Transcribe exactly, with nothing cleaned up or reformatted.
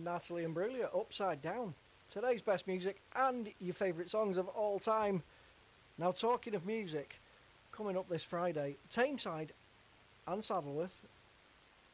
Natalie Imbruglia, Upside Down. Today's best music and your favourite songs of all time. Now, talking of music, coming up this Friday, Tameside and Saddleworth